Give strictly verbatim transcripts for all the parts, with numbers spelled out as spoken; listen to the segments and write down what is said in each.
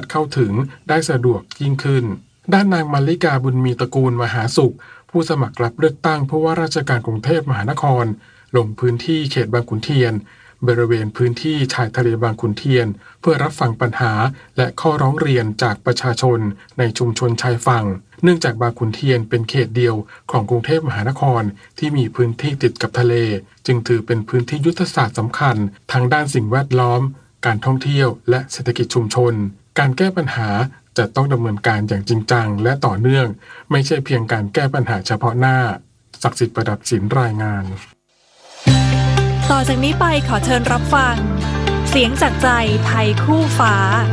เข้าถึงได้สะดวกยิ่งขึ้นด้านนางมัลลิกาบุญมีตระกูลมหาสุขผู้สมัครรับเลือกตั้งผู้ว่าราชการกรุงเทพมหานครลงพื้นที่เขตบางขุนเทียนบริเวณพื้นที่ชายทะเลบางขุนเทียนเพื่อรับฟังปัญหาและข้อร้องเรียนจากประชาชนในชุมชนชายฝั่งเนื่องจากบางขุนเทียนเป็นเขตเดียวของกรุงเทพมหานครที่มีพื้นที่ติดกับทะเลจึงถือเป็นพื้นที่ยุทธศาสตร์สำคัญทางด้านสิ่งแวดล้อมการท่องเที่ยวและเศรษฐกิจชุมชนการแก้ปัญหาจะต้องดำเนินการอย่างจริงจังและต่อเนื่องไม่ใช่เพียงการแก้ปัญหาเฉพาะหน้าศักดิ์สิทธิ์ประดับศิลป์รายงานต่อจากนี้ไปขอเชิญรับฟังเสียงจากใจไทยคู่ฟ้า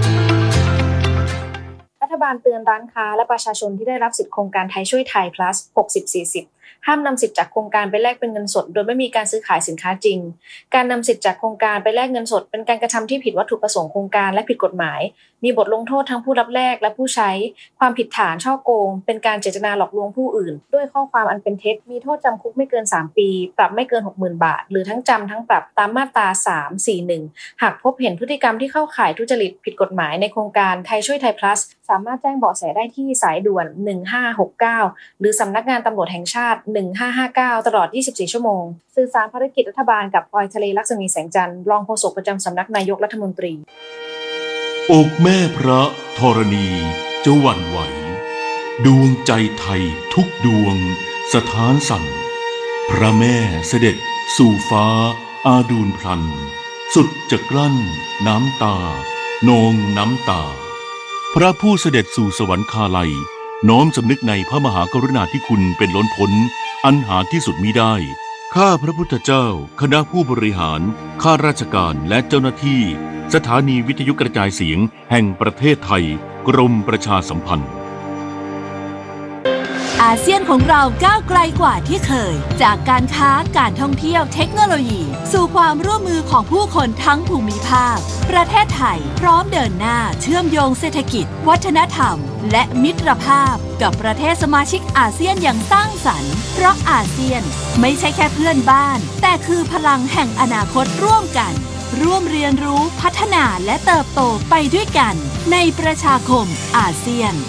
รัฐบาลเตือนร้านค้าและประชาชนที่ได้รับสิทธิโครงการไทยช่วยไทย plus หกสิบ สี่สิบห้ามนำสิทธิ์จากโครงการไปแลกเป็นเงินสดโดยไม่มีการซื้อขายสินค้าจริงการนำสิทธิ์จากโครงการไปแลกเงินสดเป็นการกระทำที่ผิดวัตถุประสงค์โครงการและผิดกฎหมายมีบทลงโทษทั้งผู้รับแลกและผู้ใช้ความผิดฐานฉ้อโกงเป็นการเจตนาหลอกลวงผู้อื่นด้วยข้อความอันเป็นเท็จมีโทษจำคุกไม่เกินสามปีปรับไม่เกิน หกหมื่น บาทหรือทั้งจำทั้งปรับตามมาตราสาม สี่ หนึ่งหากพบเห็นพฤติกรรมที่เข้าข่ายทุจริตผิดกฎหมายในโครงการไทยช่วยไทย plus สามารถแจ้งเบาะแสได้ที่สายด่วนหนึ่งห้าหกเก้าหรือสำนักงานตำรวจแห่งชาติหนึ่งห้าห้าเก้าตลอดยี่สิบสี่ชั่วโมงสื่อสารภารกิจรัฐบาลกับพลอยทะเลลักษมีแสงจันทร์รองโฆษกประจำสำนักนายกรัฐมนตรีอกแม่พระธรณีจะหวั่นไหวดวงใจไทยทุกดวงสถานสั่นพระแม่เสด็จสู่ฟ้าอาดูลพลันสุดจะกลั้นน้ำตานองน้ำตาพระผู้เสด็จสู่สวรรคาลัยน้อมสำนึกในพระมหากรุณาธิคุณเป็นล้นพ้นอันหาที่สุดมิได้ข้าพระพุทธเจ้าคณะผู้บริหารข้าราชการและเจ้าหน้าที่สถานีวิทยุกระจายเสียงแห่งประเทศไทยกรมประชาสัมพันธ์อาเซียนของเราก้าวไกลกว่าที่เคยจากการค้าการท่องเที่ยวเทคโนโลยีสู่ความร่วมมือของผู้คนทั้งภูมิภาคประเทศไทยพร้อมเดินหน้าเชื่อมโยงเศรษฐกิจวัฒนธรรมและมิตรภาพกับประเทศสมาชิกอาเซียนอย่างสร้างสรรค์เพราะอาเซียนไม่ใช่แค่เพื่อนบ้านแต่คือพลังแห่งอนาคตร่วมกันร่วมเรียนรู้พัฒนาและเติบโตไปด้วยกันในประชาคมอาเซียน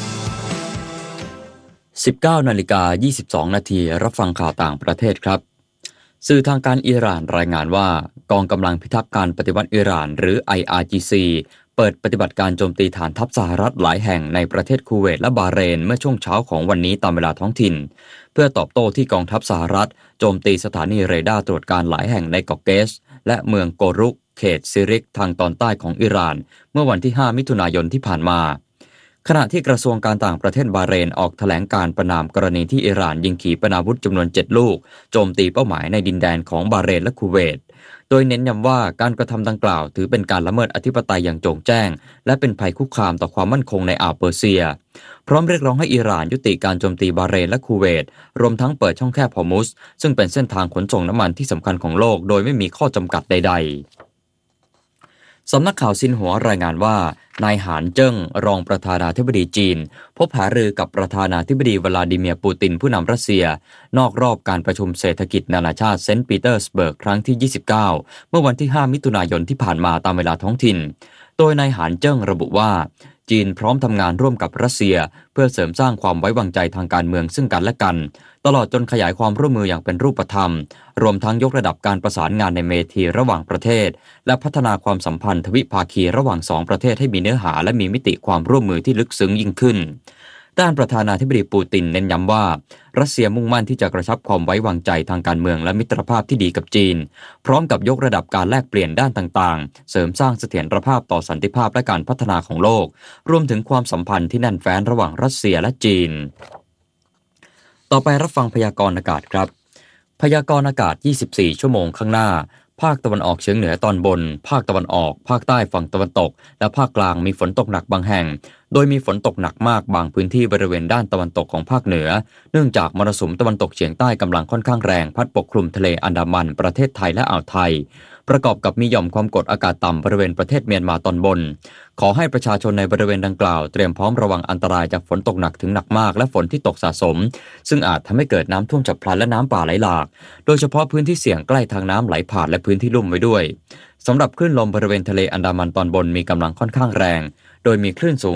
สิบเก้านาฬิกายี่สิบสองนาทีรับฟังข่าวต่างประเทศครับสื่อทางการอิหร่านรายงานว่ากองกำลังพิทักษ์การปฏิวัติอิหร่านหรือ ไอ อาร์ จี ซี เปิดปฏิบัติการโจมตีฐานทัพสหรัฐหลายแห่งในประเทศคูเวตและบาห์เรนเมื่อช่วงเช้าของวันนี้ตามเวลาท้องถิ่นเพื่อตอบโต้ที่กองทัพสหรัฐโจมตีสถานีเรดาร์ตรวจการหลายแห่งในเกาะเกสและเมืองโกรุกเขตซิริกทางตอนใต้ของอิหร่านเมื่อวันที่ห้ามิถุนายนที่ผ่านมาขณะที่กระทรวงการต่างประเทศบาห์เรนออกแถลงการประณามกรณีที่อิหร่านยิงขีปนาวุธจำนวนเจ็ดลูกโจมตีเป้าหมายในดินแดนของบาห์เรนและคูเวตโดยเน้นย้ำว่าการกระทำดังกล่าวถือเป็นการละเมิดอธิปไตยอย่างโจ่งแจ้งและเป็นภัยคุกคามต่อความมั่นคงในอ่าวเปอร์เซียพร้อมเรียกร้องให้อิหร่านยุติการโจมตีบาห์เรนและคูเวตรวมทั้งเปิดช่องแคบฮอร์มุซซึ่งเป็นเส้นทางขนส่งน้ำมันที่สำคัญของโลกโดยไม่มีข้อจำกัดใดๆสำนักข่าวซินหัวรายงานว่านายหานเจิ้งรองประธานาธิบดีจีนพบหารือกับประธานาธิบดีวลาดิเมียร์ปูตินผู้นำรัสเซียนอกรอบการประชุมเศรษฐกิจนานาชาติเซนต์ปีเตอร์สเบิร์กครั้งที่ยี่สิบเก้าเมื่อวันที่ห้ามิถุนายนที่ผ่านมาตามเวลาท้องถิ่นโดยนายหานเจิ้งระบุว่าจีนพร้อมทำงานร่วมกับรัสเซียเพื่อเสริมสร้างความไว้วางใจทางการเมืองซึ่งกันและกันตลอดจนขยายความร่วมมืออย่างเป็นรูปธรรมรวมทั้งยกระดับการประสานงานในเมธีระหว่างประเทศและพัฒนาความสัมพันธ์ทวิภาคีระหว่างสองประเทศให้มีเนื้อหาและมีมิติความร่วมมือที่ลึกซึ้งยิ่งขึ้นด้านประธานาธิบดีปูตินเน้นย้ำว่ารัสเซียมุ่งมั่นที่จะกระชับความไว้วางใจทางการเมืองและมิตรภาพที่ดีกับจีนพร้อมกับยกระดับการแลกเปลี่ยนด้านต่างๆเสริมสร้างเสถียรภาพต่อสันติภาพและการพัฒนาของโลกรวมถึงความสัมพันธ์ที่แน่นแฟ้นระหว่างรัสเซียและจีนต่อไปรับฟังพยากรณ์อากาศครับพยากรณ์อากาศยี่สิบสี่ชั่วโมงข้างหน้าภาคตะวันออกเฉียงเหนือตอนบนภาคตะวันออกภาคใต้ฝั่งตะวันตกและภาคกลางมีฝนตกหนักบางแห่งโดยมีฝนตกหนักมากบางพื้นที่บริเวณด้านตะวันตกของภาคเหนือเนื่องจากมรสุมตะวันตกเฉียงใต้กำลังค่อนข้างแรงพัดปกคลุมทะเลอันดามันประเทศไทยและอ่าวไทยประกอบกับมีหย่อมความกดอากาศต่ำบริเวณประเทศเมียนมาตอนบนขอให้ประชาชนในบริเวณดังกล่าวเตรียมพร้อมระวังอันตรายจากฝนตกหนักถึงหนักมากและฝนที่ตกสะสมซึ่งอาจทำให้เกิดน้ำท่วมฉับพลันและน้ำป่าไหลหลากโดยเฉพาะพื้นที่เสี่ยงใกล้ทางน้ำไหลผ่านและพื้นที่ลุ่มไว้ด้วยสำหรับคลื่นลมบริเวณทะเลอันดามันตอนบนมีกำลังค่อนข้างแรงโดยมีคลื่นสูง